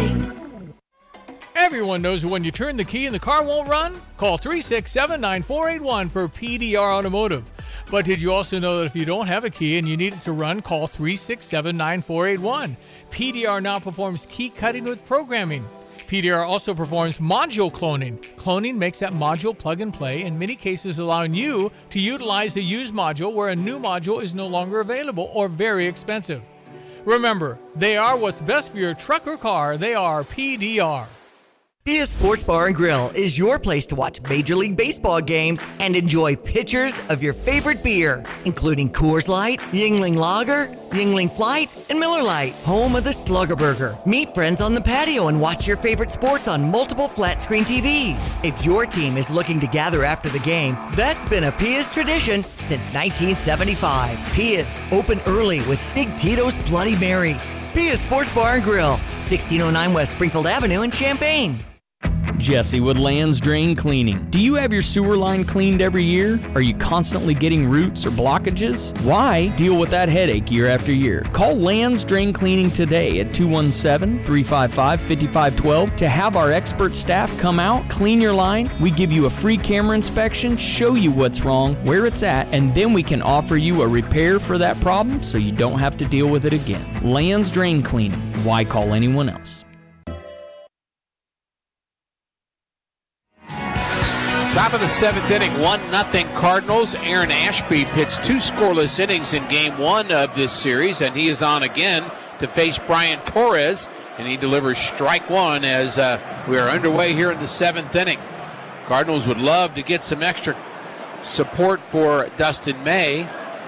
game. Everyone knows that when you turn the key and the car won't run, call 367-9481 for PDR Automotive. But did you also know that if you don't have a key and you need it to run, call 367-9481. PDR now performs key cutting with programming. PDR also performs module cloning. Cloning makes that module plug and play, in many cases allowing you to utilize a used module where a new module is no longer available or very expensive. Remember, they are what's best for your truck or car. They are PDR. Pia Sports Bar and Grill is your place to watch Major League Baseball games and enjoy pitchers of your favorite beer, including Coors Light, Yuengling Lager, Yuengling Flight, and Miller Lite, home of the Slugger Burger. Meet friends on the patio and watch your favorite sports on multiple flat-screen TVs. If your team is looking to gather after the game, that's been a Pia's tradition since 1975. Pia's, open early with Big Tito's Bloody Marys. Pia's Sports Bar and Grill, 1609 West Springfield Avenue in Champaign. Jesse with Lands Drain Cleaning. Do you have your sewer line cleaned every year? Are you constantly getting roots or blockages? Why deal with that headache year after year? Call Lands Drain Cleaning today at 217-355-5512 to have our expert staff come out, clean your line. We give you a free camera inspection, show you what's wrong, where it's at, and then we can offer you a repair for that problem so you don't have to deal with it again. Lands Drain Cleaning. Why call anyone else? Top of the seventh inning, 1-0 Cardinals. Aaron Ashby pitched 2 scoreless innings in game 1 of this series, and he is on again to face Brian Torres, and he delivers strike 1 as we are underway here in the 7th inning. Cardinals would love to get some extra support for Dustin May,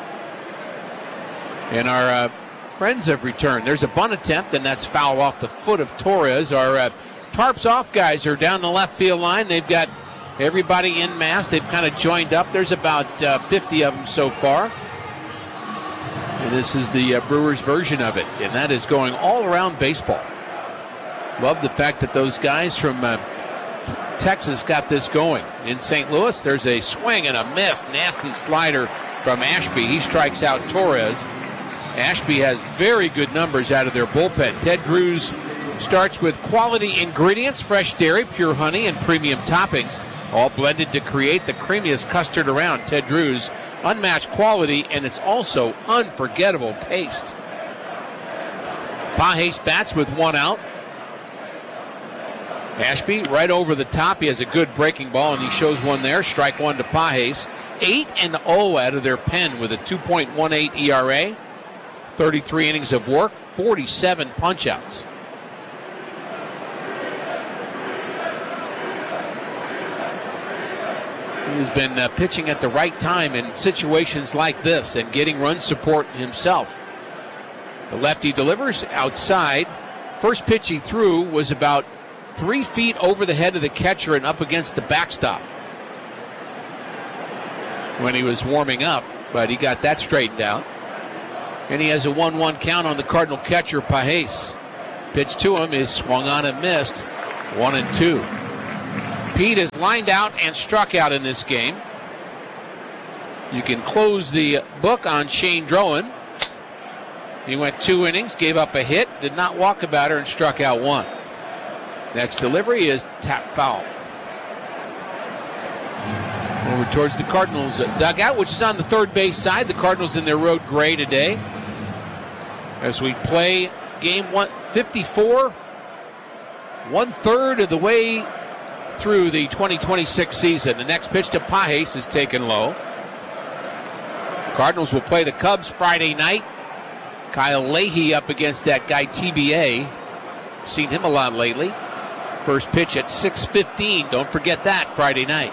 and our friends have returned. There's a bunt attempt, and that's foul off the foot of Torres. Our tarps off guys are down the left field line. They've got everybody en masse. They've kind of joined up. There's about 50 of them so far. And this is the Brewers version of it, and that is going all around baseball. Love the fact that those guys from Texas got this going. In St. Louis, there's a swing and a miss. Nasty slider from Ashby. He strikes out Torres. Ashby has very good numbers out of their bullpen. Ted Drews starts with quality ingredients, fresh dairy, pure honey, and premium toppings, all blended to create the creamiest custard around. Ted Drews, unmatched quality, and it's also unforgettable taste. Pages bats with 1 out. Ashby right over the top. He has a good breaking ball, and he shows one there. Strike 1 to Pages. 8-0 out of their pen with a 2.18 ERA. 33 innings of work, 47 punch-outs. He's been pitching at the right time in situations like this and getting run support himself. The lefty delivers outside. First pitch he threw was about 3 feet over the head of the catcher and up against the backstop when he was warming up, but he got that straightened out. And he has a 1-1 count on the Cardinal catcher, Pages. Pitch to him is swung on and missed. 1-2. Pete is lined out and struck out in this game. You can close the book on Shane Drowan. He went 2 innings, gave up a hit, did not walk a batter, and struck out 1. Next delivery is tap foul. Over towards the Cardinals dugout, which is on the third base side. The Cardinals in their road gray today. As we play game 154, 1/3 of the way through the 2026 season. The next pitch to Pages is taken low. Cardinals will play the Cubs Friday night. Kyle Leahy up against that guy TBA. Seen him a lot lately. First pitch at 6:15. Don't forget that Friday night.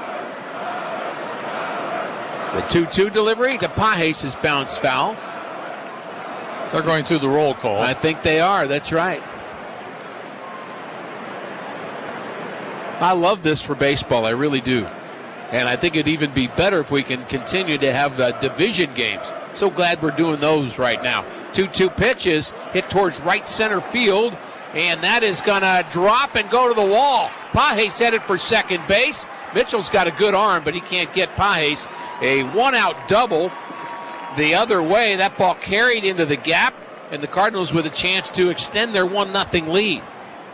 The 2-2 delivery to Pages is bounced foul. They're going through the roll call. I think they are. That's right. I love this for baseball. I really do. And I think it'd even be better if we can continue to have division games. So glad we're doing those right now. 2-2 pitch is hit towards right center field, and that is going to drop and go to the wall. Pages headed for second base. Mitchell's got a good arm, but he can't get Pages. A 1-out double the other way. That ball carried into the gap, and the Cardinals with a chance to extend their 1-0 lead.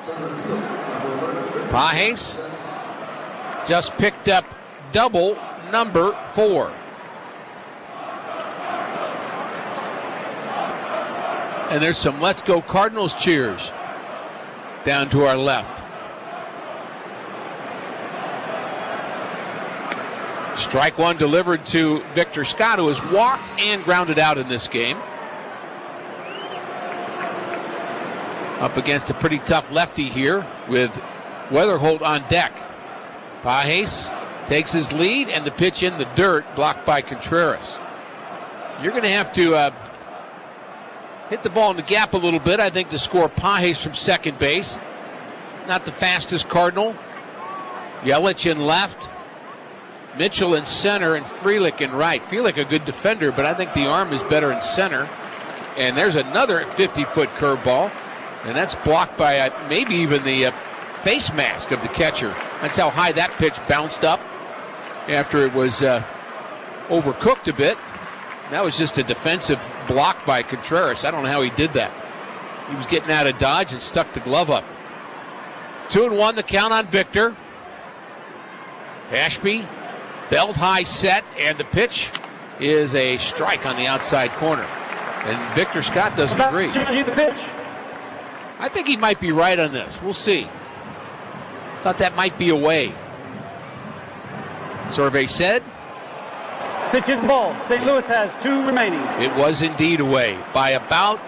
Pages just picked up double number 4. And there's some Let's Go Cardinals cheers down to our left. Strike one delivered to Victor Scott, who has walked and grounded out in this game. Up against a pretty tough lefty here with Weatherholt on deck. Pages takes his lead, and the pitch in the dirt, blocked by Contreras. You're going to have to hit the ball in the gap a little bit, I think, to score Pages from second base. Not the fastest Cardinal. Yelich in left. Mitchell in center and Frelick in right. Frelick a good defender, but I think the arm is better in center. And there's another 50-foot curveball, and that's blocked by maybe even the face mask of the catcher. That's how high that pitch bounced up after it was overcooked a bit. That was just a defensive block by Contreras. I don't know how he did that. He was getting out of dodge and stuck the glove up. 2-1 the count on Victor. Ashby, belt high set, and the pitch is a strike on the outside corner. And Victor Scott doesn't agree. The pitch. I think he might be right on this. We'll see. Thought that might be away. Survey said. Pitch is ball. St. Louis has 2 remaining. It was indeed away by about,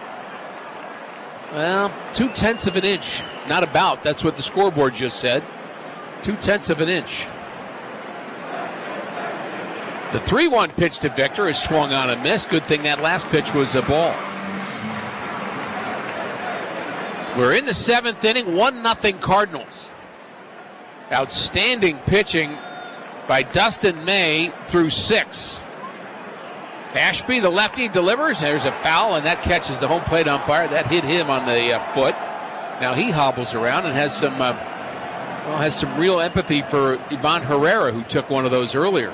0.2 of an inch. Not about, that's what the scoreboard just said. 0.2 of an inch. The 3-1 pitch to Victor is swung on and missed. Good thing that last pitch was a ball. We're in the 7th inning, 1-0 Cardinals. Outstanding pitching by Dustin May through 6. Ashby, the lefty, delivers. There's a foul, and that catches the home plate umpire. That hit him on the foot. Now he hobbles around and has some real empathy for Ivan Herrera, who took one of those earlier.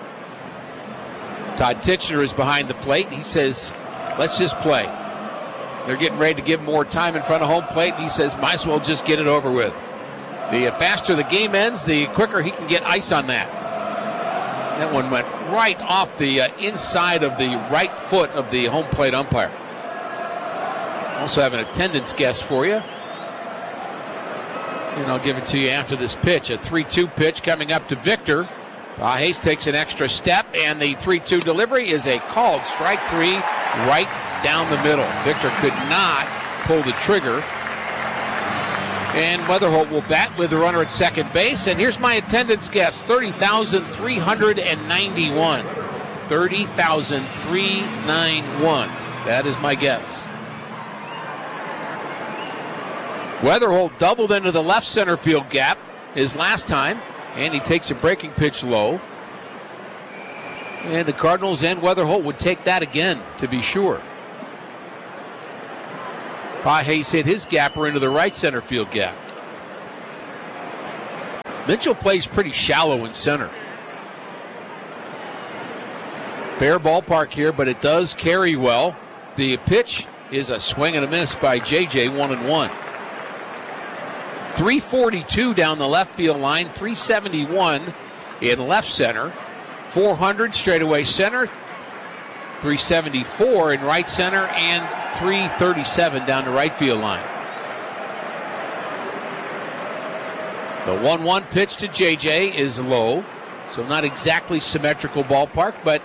Todd Tichenor is behind the plate. He says, let's just play. They're getting ready to give him more time in front of home plate. He says, might as well just get it over with. The faster the game ends, the quicker he can get ice on that. That one went right off the inside of the right foot of the home plate umpire. Also have an attendance guess for you. And I'll give it to you after this pitch. A 3-2 pitch coming up to Victor. Pages takes an extra step, and the 3-2 delivery is a called strike 3 right down the middle. Victor could not pull the trigger. And Weatherholt will bat with the runner at second base. And here's my attendance guess, 30,391. 30,391. That is my guess. Weatherholt doubled into the left center field gap his last time, and he takes a breaking pitch low. And the Cardinals and Weatherholt would take that again, to be sure. Pages hit his gapper into the right center field gap. Mitchell plays pretty shallow in center. Fair ballpark here, but it does carry well. The pitch is a swing and a miss by JJ, 1-1. 342 down the left field line, 371 in left center, 400 straightaway center, 374 in right center, and 337 down the right field line. The 1-1 pitch to JJ is low, so not exactly symmetrical ballpark, but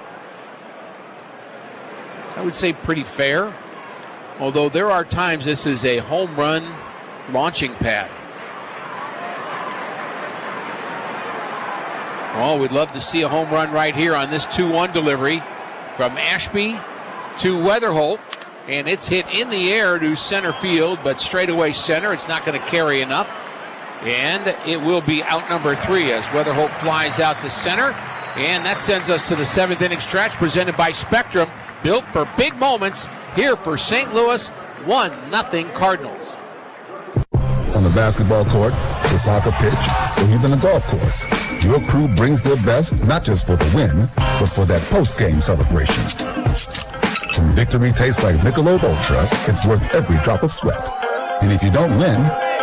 I would say pretty fair. Although there are times this is a home run launching pad. Oh, we'd love to see a home run right here on this 2-1 delivery from Ashby to Weatherholt. And it's hit in the air to center field, but straightaway center. It's not going to carry enough. And it will be out number 3 as Weatherholt flies out to center. And that sends us to the 7th inning stretch presented by Spectrum, built for big moments here for St. Louis, 1-0 Cardinals. On the basketball court, the soccer pitch, or even the golf course, your crew brings their best not just for the win, but for that post-game celebration. When victory tastes like Michelob Ultra, it's worth every drop of sweat. And if you don't win,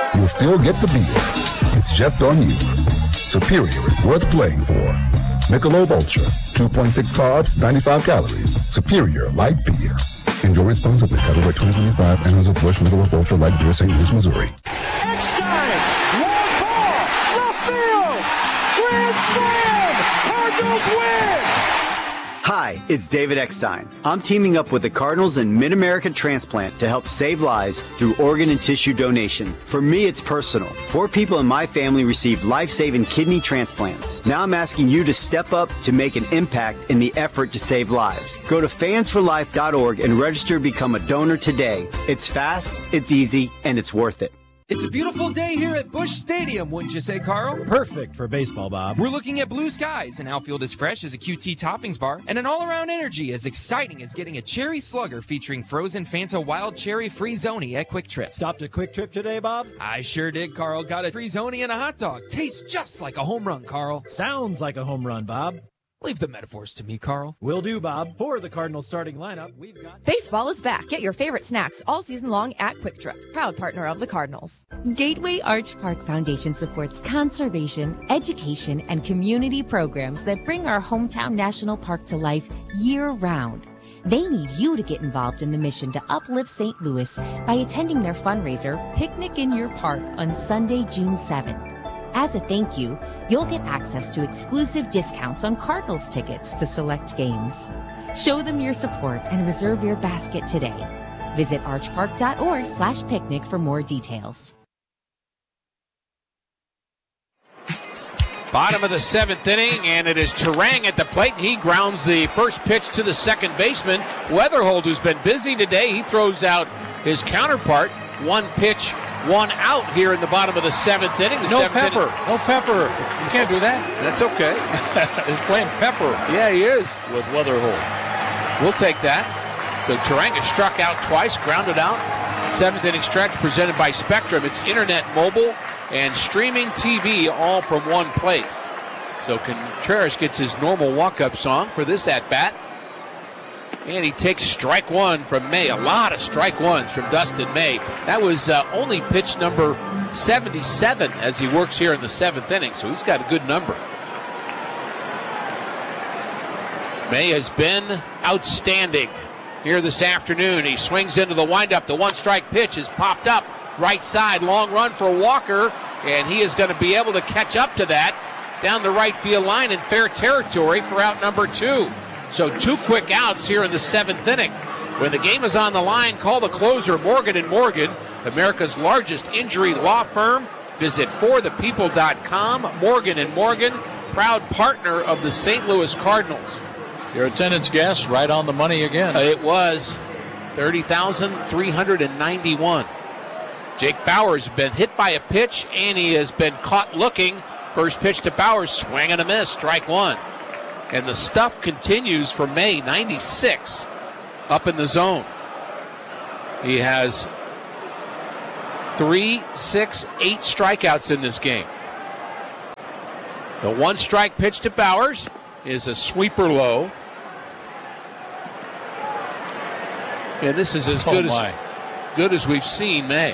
you'll still get the beer. It's just on you. Superior is worth playing for. Michelob Ultra, 2.6 carbs, 95 calories. Superior light beer. Enjoy responsibly. Copyright 2025. Anheuser-Busch Michelob Ultra Light Beer, St. Louis, Missouri. Eckstein, long ball, left field, grand slam, Cardinals win! Hi, it's David Eckstein. I'm teaming up with the Cardinals and Mid-America Transplant to help save lives through organ and tissue donation. For me, it's personal. 4 people in my family received life-saving kidney transplants. Now I'm asking you to step up to make an impact in the effort to save lives. Go to fansforlife.org and register to become a donor today. It's fast, it's easy, and it's worth it. It's a beautiful day here at Busch Stadium, wouldn't you say, Carl? Perfect for baseball, Bob. We're looking at blue skies, an outfield as fresh as a QT toppings bar, and an all-around energy as exciting as getting a cherry slugger featuring frozen Fanta Wild Cherry Free-Zoni at Quick Trip. Stopped at Quick Trip today, Bob? I sure did, Carl. Got a Free-Zoni and a hot dog. Tastes just like a home run, Carl. Sounds like a home run, Bob. Leave the metaphors to me, Carl. Will do, Bob. For the Cardinals starting lineup, we've got... Baseball is back. Get your favorite snacks all season long at Quick Trip, proud partner of the Cardinals. Gateway Arch Park Foundation supports conservation, education, and community programs that bring our hometown national park to life year-round. They need you to get involved in the mission to uplift St. Louis by attending their fundraiser, Picnic in Your Park, on Sunday, June 7th. As a thank you, you'll get access to exclusive discounts on Cardinals tickets to select games. Show them your support and reserve your basket today. Visit archpark.org/picnic for more details. Bottom of the 7th inning, and it is Turang at the plate. He grounds the first pitch to the second baseman. Weatherhold, who's been busy today, he throws out his counterpart. 1 pitch, 1 out here in the bottom of the 7th inning. No Pepper. You can't do that. That's okay. He's playing Pepper. Yeah, he is. With Weatherhold. We'll take that. So Turang has struck out twice, grounded out. 7th inning stretch presented by Spectrum. It's internet, mobile, and streaming TV all from one place. So Contreras gets his normal walk-up song for this at-bat. And he takes strike 1 from May. A lot of strike 1s from Dustin May. That was only pitch number 77 as he works here in the 7th inning. So he's got a good number. May has been outstanding here this afternoon. He swings into the windup. The 1-strike pitch is popped up. Right side, long run for Walker. And he is going to be able to catch up to that down the right field line in fair territory for out number 2. So 2 quick outs here in the 7th inning. When the game is on the line, call the closer, Morgan & Morgan, America's largest injury law firm. Visit forthepeople.com. Morgan & Morgan, proud partner of the St. Louis Cardinals. Your attendance guess right on the money again. It was 30,391. Jake Bauers has been hit by a pitch, and he has been caught looking. First pitch to Bauers, swing and a miss, strike 1. And the stuff continues for May, 96, up in the zone. He has 3, 6, 8 strikeouts in this game. The 1-strike pitch to Bauers is a sweeper low. And this is as good as we've seen May.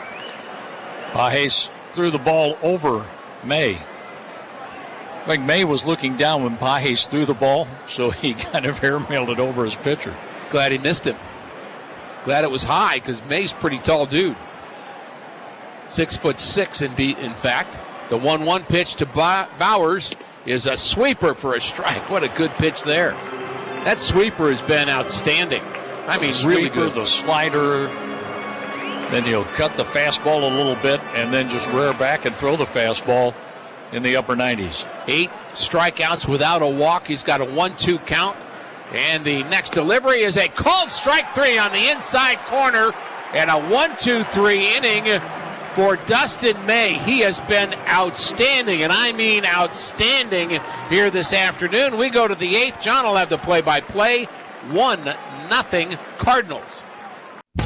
Pages threw the ball over May. I think May was looking down when Pages threw the ball, so he kind of airmailed it over his pitcher. Glad he missed him. Glad it was high, because May's a pretty tall dude. 6'6" in fact. The 1-1 pitch to Bauers is a sweeper for a strike. What a good pitch there. That sweeper has been outstanding. I mean, really good. The slider, then he'll cut the fastball a little bit and then just rear back and throw the fastball in the upper 90s. 8 strikeouts without a walk. He's got a 1-2 count. And the next delivery is a called strike 3 on the inside corner. And a 1-2-3 inning for Dustin May. He has been outstanding, and I mean outstanding here this afternoon. We go to the 8th. John will have the play-by-play. 1-0 Cardinals.